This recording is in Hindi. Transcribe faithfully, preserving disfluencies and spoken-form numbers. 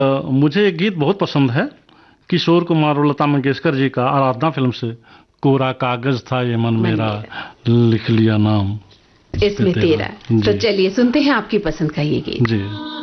मुझे एक गीत बहुत पसंद है, किशोर कुमार और लता मंगेशकर जी का, आराधना फिल्म से, कोरा कागज था ये मन, मन मेरा, लिख लिया नाम इसमें तेरा। तो चलिए सुनते हैं आपकी पसंद का ये गीत। जी।